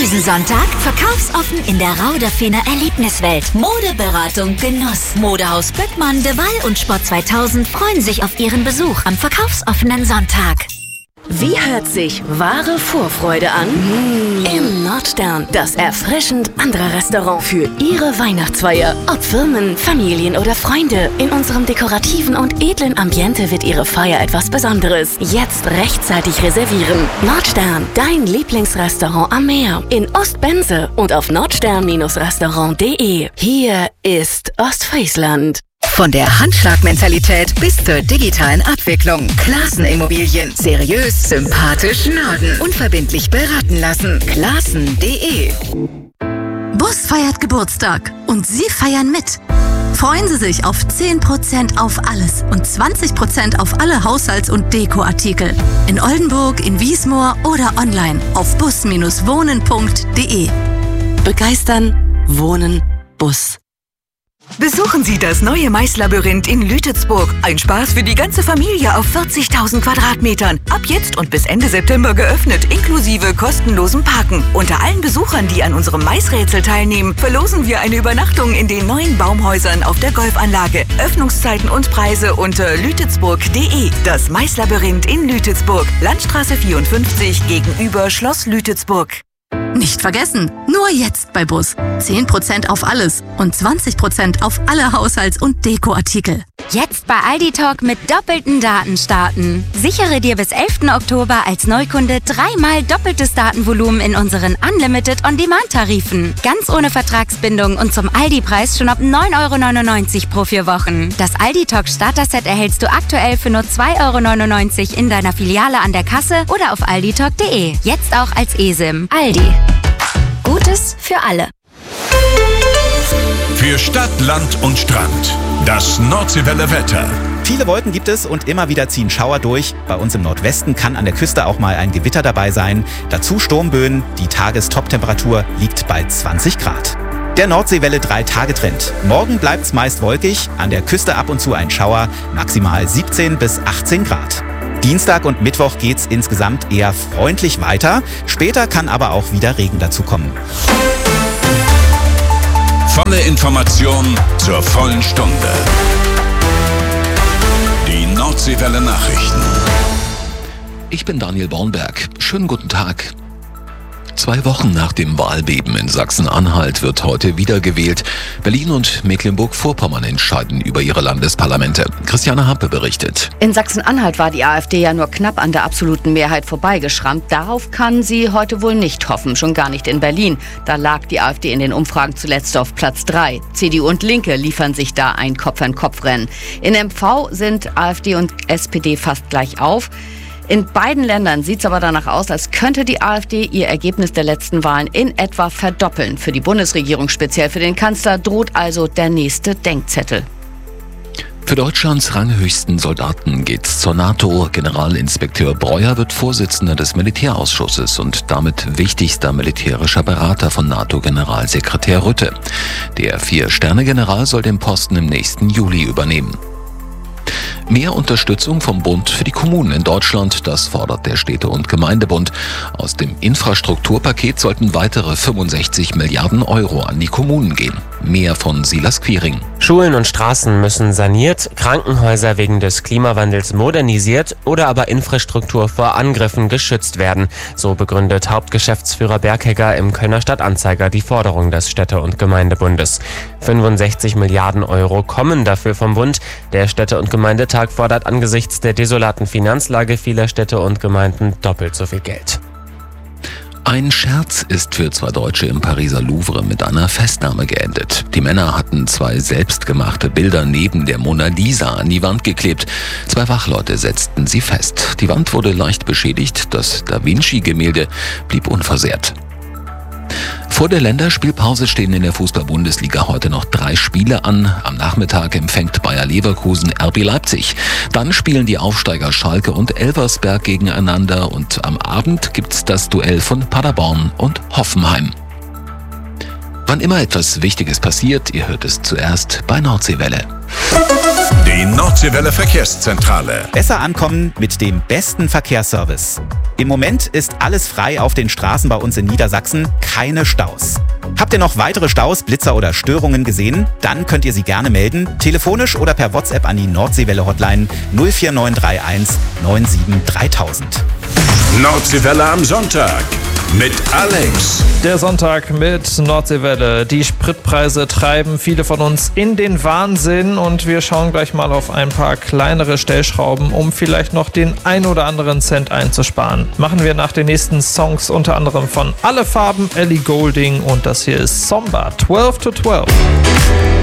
Düsensonntag, verkaufsoffen in der Rauderfener Erlebniswelt. Modeberatung, Genuss. Modehaus Böckmann, De Waal und Sport 2000 freuen sich auf Ihren Besuch am verkaufsoffenen Sonntag. Wie hört sich wahre Vorfreude an? Im Nordstern, das erfrischend andere Restaurant für Ihre Weihnachtsfeier. Ob Firmen, Familien oder Freunde, in unserem dekorativen und edlen Ambiente wird Ihre Feier etwas Besonderes. Jetzt rechtzeitig reservieren. Nordstern, dein Lieblingsrestaurant am Meer. In Ostbense und auf nordstern-restaurant.de. Hier ist Ostfriesland. Von der Handschlagmentalität bis zur digitalen Abwicklung. Clasen Immobilien. Seriös, sympathisch, Norden. Unverbindlich beraten lassen. Clasen.de. Bus feiert Geburtstag und Sie feiern mit. Freuen Sie sich auf 10% auf alles und 20% auf alle Haushalts- und Dekoartikel. In Oldenburg, in Wiesmoor oder online auf bus-wohnen.de. Begeistern, wohnen, Bus. Besuchen Sie das neue Maislabyrinth in Lütetsburg. Ein Spaß für die ganze Familie auf 40.000 Quadratmetern. Ab jetzt und bis Ende September geöffnet, inklusive kostenlosem Parken. Unter allen Besuchern, die an unserem Maisrätsel teilnehmen, verlosen wir eine Übernachtung in den neuen Baumhäusern auf der Golfanlage. Öffnungszeiten und Preise unter lütetsburg.de. Das Maislabyrinth in Lütetsburg. Landstraße 54 gegenüber Schloss Lütetsburg. Nicht vergessen, nur jetzt bei Bus. 10% auf alles und 20% auf alle Haushalts- und Dekoartikel. Jetzt bei Aldi Talk mit doppelten Daten starten. Sichere dir bis 11. Oktober als Neukunde 3-mal doppeltes Datenvolumen in unseren Unlimited On-Demand-Tarifen. Ganz ohne Vertragsbindung und zum Aldi-Preis schon ab 9,99 € pro 4 Wochen. Das Aldi Talk Starter-Set erhältst du aktuell für nur 2,99 € in deiner Filiale an der Kasse oder auf alditalk.de. Jetzt auch als eSIM. Aldi. Gutes für alle. Für Stadt, Land und Strand. Das Nordseewelle Wetter. Viele Wolken gibt es und immer wieder ziehen Schauer durch. Bei uns im Nordwesten kann an der Küste auch mal ein Gewitter dabei sein. Dazu Sturmböen. Die Tagestoptemperatur liegt bei 20 Grad. Der Nordseewelle 3-Tage-Trend. Morgen bleibt es meist wolkig, an der Küste ab und zu ein Schauer, maximal 17 bis 18 Grad. Dienstag und Mittwoch geht's insgesamt eher freundlich weiter. Später kann aber auch wieder Regen dazukommen. Volle Information zur vollen Stunde. Die Nordseewelle Nachrichten. Ich bin Daniel Bornberg. Schönen guten Tag. 2 Wochen nach dem Wahlbeben in Sachsen-Anhalt wird heute wieder gewählt. Berlin und Mecklenburg-Vorpommern entscheiden über ihre Landesparlamente. Christiane Hampe berichtet. In Sachsen-Anhalt war die AfD ja nur knapp an der absoluten Mehrheit vorbeigeschrammt. Darauf kann sie heute wohl nicht hoffen, schon gar nicht in Berlin. Da lag die AfD in den Umfragen zuletzt auf Platz 3. CDU und Linke liefern sich da ein Kopf-an-Kopf-Rennen. In MV sind AfD und SPD fast gleich auf. In beiden Ländern sieht es aber danach aus, als könnte die AfD ihr Ergebnis der letzten Wahlen in etwa verdoppeln. Für die Bundesregierung, speziell für den Kanzler, droht also der nächste Denkzettel. Für Deutschlands ranghöchsten Soldaten geht's zur NATO. Generalinspekteur Breuer wird Vorsitzender des Militärausschusses und damit wichtigster militärischer Berater von NATO-Generalsekretär Rutte. Der 4-Sterne-General soll den Posten im nächsten Juli übernehmen. Mehr Unterstützung vom Bund für die Kommunen in Deutschland, das fordert der Städte- und Gemeindebund. Aus dem Infrastrukturpaket sollten weitere 65 Milliarden € an die Kommunen gehen. Mehr von Silas Quiring. Schulen und Straßen müssen saniert, Krankenhäuser wegen des Klimawandels modernisiert oder aber Infrastruktur vor Angriffen geschützt werden. So begründet Hauptgeschäftsführer Berghegger im Kölner Stadtanzeiger die Forderung des Städte- und Gemeindebundes. 65 Milliarden € kommen dafür vom Bund. Der Städte- und Gemeindetag fordert angesichts der desolaten Finanzlage vieler Städte und Gemeinden doppelt so viel Geld. Ein Scherz ist für 2 Deutsche im Pariser Louvre mit einer Festnahme geendet. Die Männer hatten 2 selbstgemachte Bilder neben der Mona Lisa an die Wand geklebt. 2 Wachleute setzten sie fest. Die Wand wurde leicht beschädigt, das Da Vinci-Gemälde blieb unversehrt. Vor der Länderspielpause stehen in der Fußball-Bundesliga heute noch 3 Spiele an. Am Nachmittag empfängt Bayer Leverkusen RB Leipzig. Dann spielen die Aufsteiger Schalke und Elversberg gegeneinander und am Abend gibt's das Duell von Paderborn und Hoffenheim. Wann immer etwas Wichtiges passiert, ihr hört es zuerst bei Nordseewelle. Die Nordseewelle Verkehrszentrale. Besser ankommen mit dem besten Verkehrsservice. Im Moment ist alles frei auf den Straßen bei uns in Niedersachsen, keine Staus. Habt ihr noch weitere Staus, Blitzer oder Störungen gesehen? Dann könnt ihr sie gerne melden, telefonisch oder per WhatsApp an die Nordseewelle-Hotline 04931 97 3000. Nordseewelle am Sonntag mit Alex. Der Sonntag mit Nordseewelle. Die Spritpreise treiben viele von uns in den Wahnsinn und wir schauen gleich mal auf ein paar kleinere Stellschrauben, um vielleicht noch den ein oder anderen Cent einzusparen. Machen wir nach den nächsten Songs unter anderem von Alle Farben, Ellie Goulding und das hier ist Somba 12 to 12.